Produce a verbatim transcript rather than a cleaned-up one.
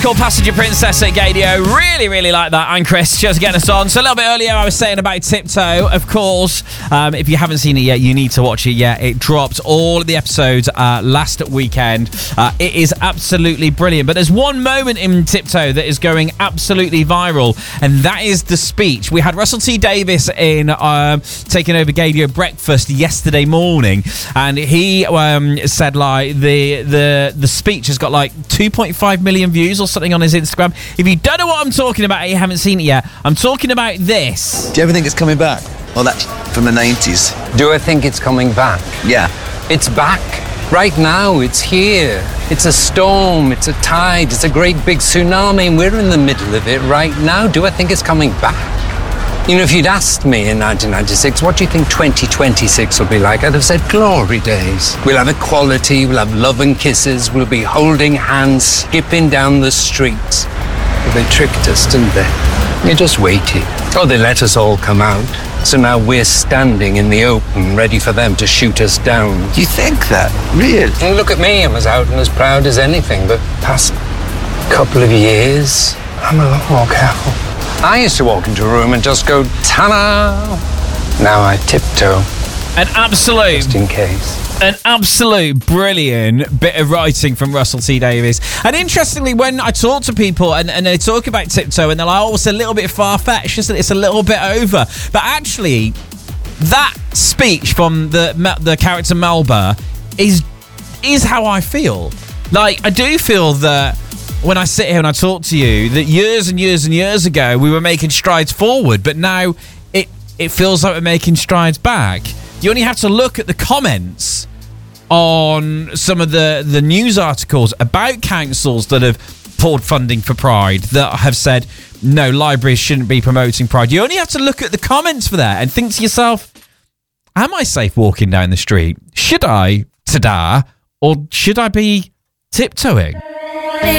Called Passenger Princess at Gadio. Really, really like that. I'm Chris, just getting us on. So a little bit earlier, I was saying about Tiptoe. Of course, um, if you haven't seen it yet, you need to watch it yet. It dropped all of the episodes uh, last weekend. Uh, it is absolutely brilliant. But there's one moment in Tiptoe that is going absolutely viral, and that is the speech. We had Russell T Davies in um, taking over Gadio Breakfast yesterday morning, and he um, said like the the the speech has got like two point five million views or something on his Instagram. If you don't know what I'm talking about, you haven't seen it yet, I'm talking about this. Do you ever think it's coming back? Well, that's from the nineties. Do I think it's coming back? Yeah. It's back. Right now, it's here. It's a storm, it's a tide, it's a great big tsunami, and we're in the middle of it right now. Do I think it's coming back? You know, if you'd asked me in nineteen ninety-six, what do you think twenty twenty-six will be like? I'd have said glory days. We'll have equality, we'll have love and kisses, we'll be holding hands, skipping down the streets. But they tricked us, didn't they? They just waited. Oh, they let us all come out. So now we're standing in the open, ready for them to shoot us down. You think that? Really? And look at me, I'm as out and as proud as anything, but past couple of years, I'm a lot more careful. I used to walk into a room and just go, ta-da! Now I tiptoe. An absolute, just in case. An absolute brilliant bit of writing from Russell T Davies. And interestingly, when I talk to people and, and they talk about Tiptoe and they're like, oh, it's a little bit far-fetched, isn't it? It's a little bit over. But actually, that speech from the the character Melba is is how I feel. Like, I do feel that when I sit here and I talk to you, that years and years and years ago, we were making strides forward, but now it, it feels like we're making strides back. You only have to look at the comments on some of the, the news articles about councils that have pulled funding for Pride, that have said, no, libraries shouldn't be promoting Pride. You only have to look at the comments for that and think to yourself, am I safe walking down the street? Should I, ta-da, or should I be tiptoeing?